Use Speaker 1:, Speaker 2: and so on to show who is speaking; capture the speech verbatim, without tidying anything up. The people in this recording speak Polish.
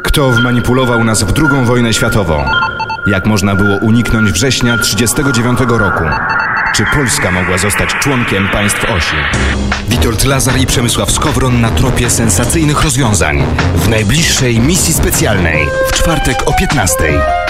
Speaker 1: Kto wmanipulował nas w drugą wojnę światową? Jak można było uniknąć września trzydziestego dziewiątego roku? Czy Polska mogła zostać członkiem państw osi? Witold Lazar i Przemysław Skowron na tropie sensacyjnych rozwiązań w najbliższej misji specjalnej w czwartek o piętnastej.